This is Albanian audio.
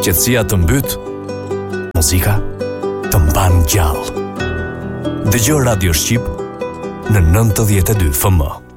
qetësia të mbyt, muzika të mban gjallë. Dëgjoj Radio Shqip në 92 FM.